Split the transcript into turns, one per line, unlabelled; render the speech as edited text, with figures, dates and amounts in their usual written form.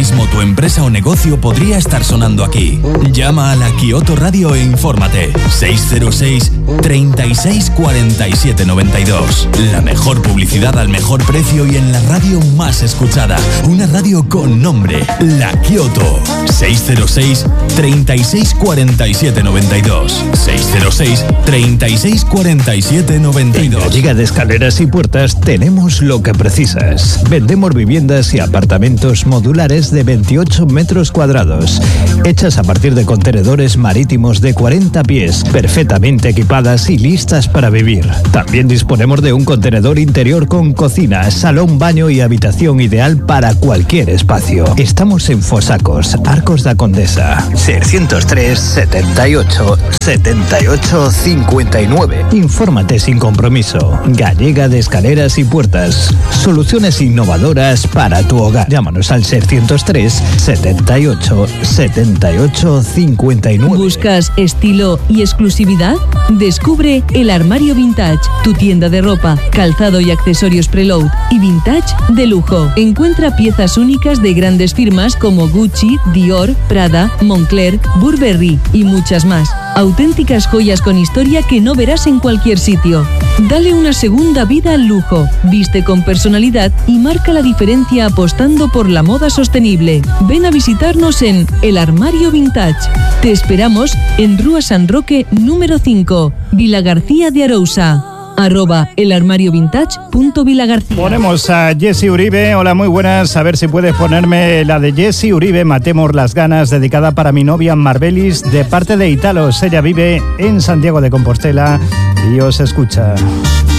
mismo tu empresa o negocio podría estar sonando aquí. Llama a la Kioto Radio e infórmate. 606 36 47 92. La mejor publicidad al mejor precio y en la radio más escuchada. Una radio con nombre, La Kioto. 606 36 47 92. 606 36 47 92.
En Gallega de Escaleras y Puertas tenemos lo que precisas. Vendemos viviendas y apartamentos modulares de 28 metros cuadrados, hechas a partir de contenedores marítimos de 40 pies, perfectamente equipadas y listas para vivir. También disponemos de un contenedor interior con cocina, salón, baño y habitación ideal para cualquier espacio. Estamos en Fosacos, Arcos da Condesa. 603 78 78 59. Infórmate sin compromiso. Gallega de Escaleras y Puertas. Soluciones innovadoras para tu hogar. Llámanos al 603 78 78 59.
¿Buscas estilo y exclusividad? Descubre El Armario Vintage, tu tienda de ropa, calzado y accesorios preload y vintage de lujo. Encuentra piezas únicas de grandes firmas como Gucci, Dior, Prada, Moncler, Burberry y muchas más. Auténticas joyas con historia que no verás en cualquier sitio. Dale una segunda vida al lujo, viste con personalidad y marca la diferencia apostando por la moda sostenible. Ven a visitarnos en El Armario Vintage. Te esperamos en Rúa San Roque número 5, Vilagarcía de Arousa. @elarmariovintage.vilagarcía.
Ponemos a Jessy Uribe. Hola, muy buenas. A ver si puedes ponerme la de Jessy Uribe, Matemos las ganas, dedicada para mi novia Marbelis, de parte de Italos. Ella vive en Santiago de Compostela y os escucha.